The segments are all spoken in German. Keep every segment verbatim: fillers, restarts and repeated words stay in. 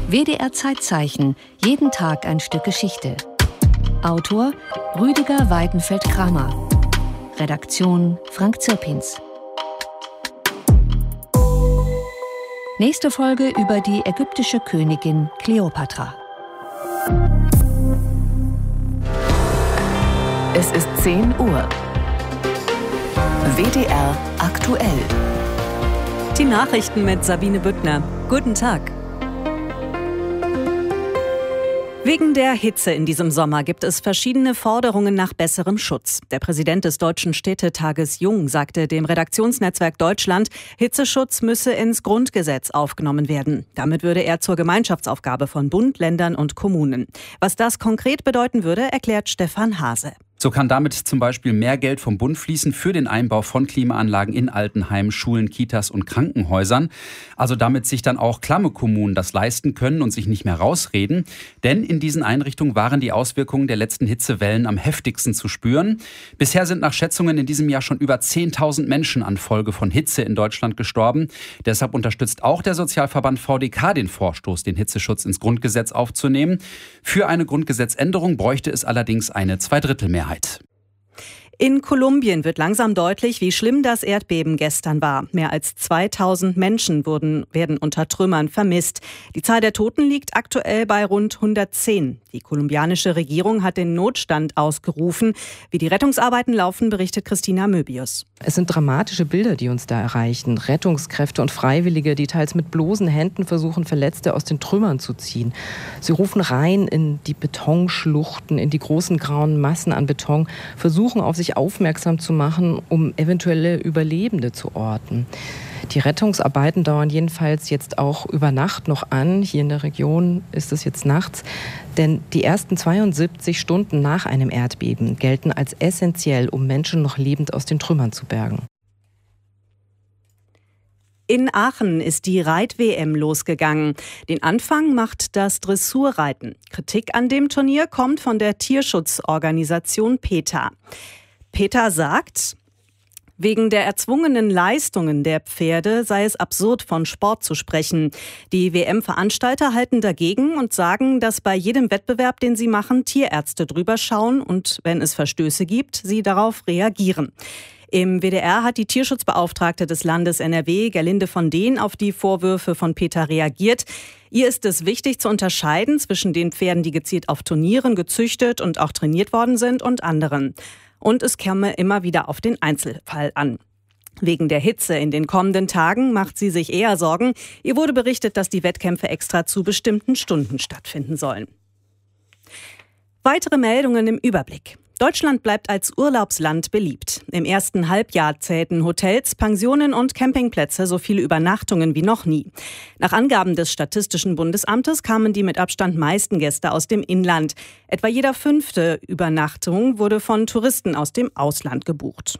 W D R Zeitzeichen, jeden Tag ein Stück Geschichte. Autor Rüdiger Weidenfeld-Kramer. Redaktion Frank Zirpins. Nächste Folge über die ägyptische Königin Kleopatra. Es ist zehn Uhr. W D R aktuell. Die Nachrichten mit Sabine Büttner. Guten Tag. Wegen der Hitze in diesem Sommer gibt es verschiedene Forderungen nach besserem Schutz. Der Präsident des Deutschen Städtetages Jung sagte dem Redaktionsnetzwerk Deutschland, Hitzeschutz müsse ins Grundgesetz aufgenommen werden. Damit würde er zur Gemeinschaftsaufgabe von Bund, Ländern und Kommunen. Was das konkret bedeuten würde, erklärt Stefan Hase. So kann damit zum Beispiel mehr Geld vom Bund fließen für den Einbau von Klimaanlagen in Altenheimen, Schulen, Kitas und Krankenhäusern. Also damit sich dann auch klamme Kommunen das leisten können und sich nicht mehr rausreden. Denn in diesen Einrichtungen waren die Auswirkungen der letzten Hitzewellen am heftigsten zu spüren. Bisher sind nach Schätzungen in diesem Jahr schon über zehntausend Menschen an Folge von Hitze in Deutschland gestorben. Deshalb unterstützt auch der Sozialverband V D K den Vorstoß, den Hitzeschutz ins Grundgesetz aufzunehmen. Für eine Grundgesetzänderung bräuchte es allerdings eine Zweidrittelmehrheit. In Kolumbien wird langsam deutlich, wie schlimm das Erdbeben gestern war. Mehr als zweitausend Menschen wurden, werden unter Trümmern vermisst. Die Zahl der Toten liegt aktuell bei rund hundertzehn. Die kolumbianische Regierung hat den Notstand ausgerufen. Wie die Rettungsarbeiten laufen, berichtet Christina Möbius. Es sind dramatische Bilder, die uns da erreichen. Rettungskräfte und Freiwillige, die teils mit bloßen Händen versuchen, Verletzte aus den Trümmern zu ziehen. Sie rufen rein in die Betonschluchten, in die großen grauen Massen an Beton, versuchen auf sich aufmerksam zu machen, um eventuelle Überlebende zu orten. Die Rettungsarbeiten dauern jedenfalls jetzt auch über Nacht noch an. Hier in der Region ist es jetzt nachts. Denn die ersten zweiundsiebzig Stunden nach einem Erdbeben gelten als essentiell, um Menschen noch lebend aus den Trümmern zu bergen. In Aachen ist die Reit-W M losgegangen. Den Anfang macht das Dressurreiten. Kritik an dem Turnier kommt von der Tierschutzorganisation PETA. PETA sagt, wegen der erzwungenen Leistungen der Pferde sei es absurd, von Sport zu sprechen. Die W M-Veranstalter halten dagegen und sagen, dass bei jedem Wettbewerb, den sie machen, Tierärzte drüber schauen und, wenn es Verstöße gibt, sie darauf reagieren. Im W D R hat die Tierschutzbeauftragte des Landes N R W, Gerlinde von Dehn, auf die Vorwürfe von PETA reagiert. Ihr ist es wichtig zu unterscheiden zwischen den Pferden, die gezielt auf Turnieren gezüchtet und auch trainiert worden sind, und anderen. Und es käme immer wieder auf den Einzelfall an. Wegen der Hitze in den kommenden Tagen macht sie sich eher Sorgen. Ihr wurde berichtet, dass die Wettkämpfe extra zu bestimmten Stunden stattfinden sollen. Weitere Meldungen im Überblick. Deutschland bleibt als Urlaubsland beliebt. Im ersten Halbjahr zählten Hotels, Pensionen und Campingplätze so viele Übernachtungen wie noch nie. Nach Angaben des Statistischen Bundesamtes kamen die mit Abstand meisten Gäste aus dem Inland. Etwa jeder fünfte Übernachtung wurde von Touristen aus dem Ausland gebucht.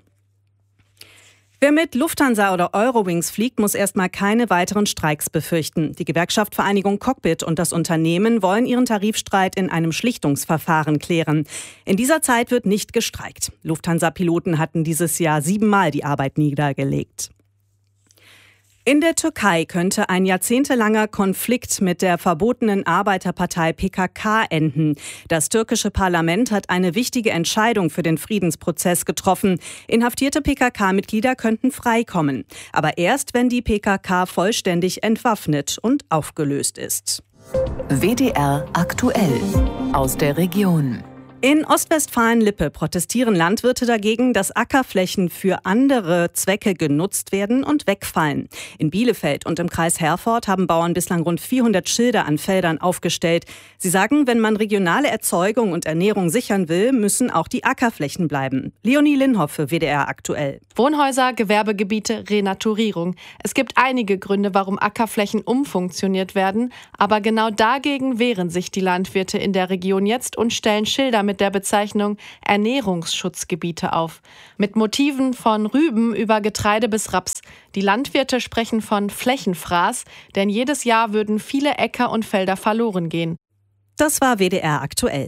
Wer mit Lufthansa oder Eurowings fliegt, muss erstmal keine weiteren Streiks befürchten. Die Gewerkschaft Vereinigung Cockpit und das Unternehmen wollen ihren Tarifstreit in einem Schlichtungsverfahren klären. In dieser Zeit wird nicht gestreikt. Lufthansa-Piloten hatten dieses Jahr siebenmal die Arbeit niedergelegt. In der Türkei könnte ein jahrzehntelanger Konflikt mit der verbotenen Arbeiterpartei P K K enden. Das türkische Parlament hat eine wichtige Entscheidung für den Friedensprozess getroffen. Inhaftierte P K K-Mitglieder könnten freikommen. Aber erst, wenn die P K K vollständig entwaffnet und aufgelöst ist. W D R aktuell aus der Region. In Ostwestfalen-Lippe protestieren Landwirte dagegen, dass Ackerflächen für andere Zwecke genutzt werden und wegfallen. In Bielefeld und im Kreis Herford haben Bauern bislang rund vierhundert Schilder an Feldern aufgestellt. Sie sagen, wenn man regionale Erzeugung und Ernährung sichern will, müssen auch die Ackerflächen bleiben. Leonie Linhoff für W D R aktuell. Wohnhäuser, Gewerbegebiete, Renaturierung. Es gibt einige Gründe, warum Ackerflächen umfunktioniert werden. Aber genau dagegen wehren sich die Landwirte in der Region jetzt und stellen Schilder mit der Bezeichnung Ernährungsschutzgebiete auf. Mit Motiven von Rüben über Getreide bis Raps. Die Landwirte sprechen von Flächenfraß, denn jedes Jahr würden viele Äcker und Felder verloren gehen. Das war W D R aktuell.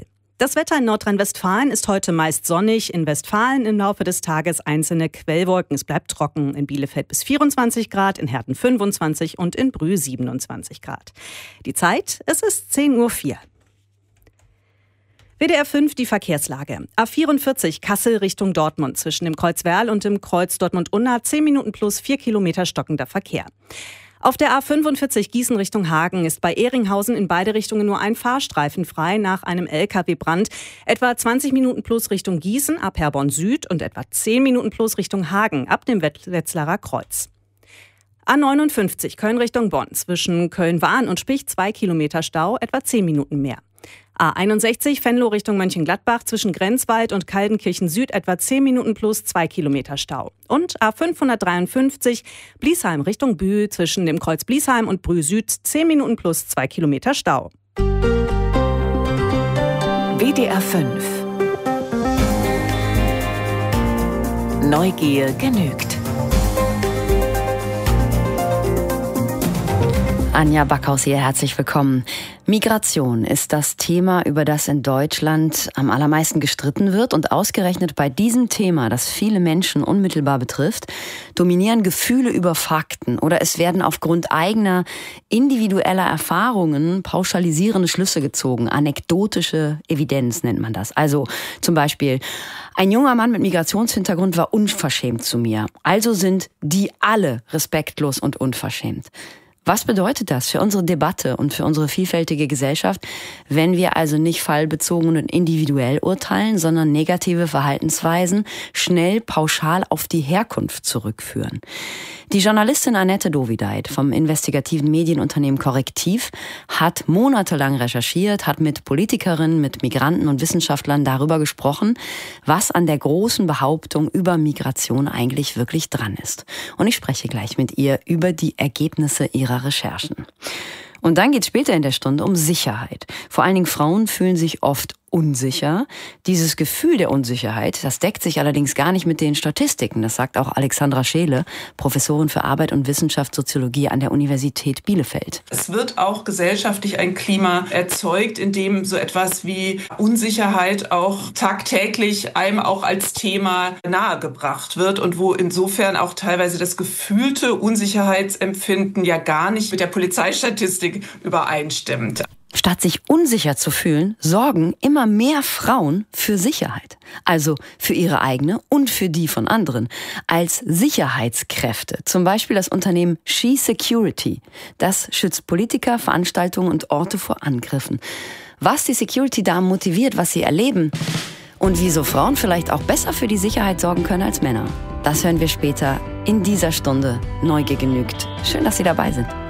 Das Wetter in Nordrhein-Westfalen ist heute meist sonnig. In Westfalen im Laufe des Tages einzelne Quellwolken. Es bleibt trocken. In Bielefeld bis vierundzwanzig Grad, in Herten fünfundzwanzig und in Brühl siebenundzwanzig Grad. Die Zeit, es ist zehn Uhr vier. W D R fünf, die Verkehrslage. A vierundvierzig Kassel Richtung Dortmund zwischen dem Kreuz Werl und dem Kreuz Dortmund-Unna. zehn Minuten plus vier Kilometer stockender Verkehr. Auf der A fünfundvierzig Gießen Richtung Hagen ist bei Ehringhausen in beide Richtungen nur ein Fahrstreifen frei nach einem L K W-Brand. Etwa zwanzig Minuten plus Richtung Gießen ab Herborn Süd und etwa zehn Minuten plus Richtung Hagen ab dem Wetzlarer Kreuz. A neunundfünfzig Köln Richtung Bonn zwischen Köln-Wahn und Spich zwei Kilometer Stau, etwa zehn Minuten mehr. A einundsechzig Venlo Richtung Mönchengladbach zwischen Grenzwald und Kaldenkirchen Süd etwa zehn Minuten plus zwei Kilometer Stau. Und A fünfhundertdreiundfünfzig Bliesheim Richtung Bühl zwischen dem Kreuz Bliesheim und Brühl Süd zehn Minuten plus zwei Kilometer Stau. W D R fünf. Neugier genügt. Anja Backhaus hier, herzlich willkommen. Migration ist das Thema, über das in Deutschland am allermeisten gestritten wird. Und ausgerechnet bei diesem Thema, das viele Menschen unmittelbar betrifft, dominieren Gefühle über Fakten oder es werden aufgrund eigener individueller Erfahrungen pauschalisierende Schlüsse gezogen. Anekdotische Evidenz nennt man das. Also zum Beispiel, ein junger Mann mit Migrationshintergrund war unverschämt zu mir. Also sind die alle respektlos und unverschämt. Was bedeutet das für unsere Debatte und für unsere vielfältige Gesellschaft, wenn wir also nicht fallbezogen und individuell urteilen, sondern negative Verhaltensweisen schnell pauschal auf die Herkunft zurückführen? Die Journalistin Annette Dovideit vom investigativen Medienunternehmen Korrektiv hat monatelang recherchiert, hat mit Politikerinnen, mit Migranten und Wissenschaftlern darüber gesprochen, was an der großen Behauptung über Migration eigentlich wirklich dran ist. Und ich spreche gleich mit ihr über die Ergebnisse ihrer Recherchen. Und dann geht es später in der Stunde um Sicherheit. Vor allen Dingen Frauen fühlen sich oft unsicher. Dieses Gefühl der Unsicherheit, das deckt sich allerdings gar nicht mit den Statistiken. Das sagt auch Alexandra Scheele, Professorin für Arbeit und Wissenschaftssoziologie an der Universität Bielefeld. Es wird auch gesellschaftlich ein Klima erzeugt, in dem so etwas wie Unsicherheit auch tagtäglich einem auch als Thema nahegebracht wird und wo insofern auch teilweise das gefühlte Unsicherheitsempfinden ja gar nicht mit der Polizeistatistik übereinstimmt. Statt sich unsicher zu fühlen, sorgen immer mehr Frauen für Sicherheit. Also für ihre eigene und für die von anderen. Als Sicherheitskräfte. Zum Beispiel das Unternehmen She Security. Das schützt Politiker, Veranstaltungen und Orte vor Angriffen. Was die Security-Damen motiviert, was sie erleben und wieso Frauen vielleicht auch besser für die Sicherheit sorgen können als Männer. Das hören wir später in dieser Stunde. Neugier genügt. Schön, dass Sie dabei sind.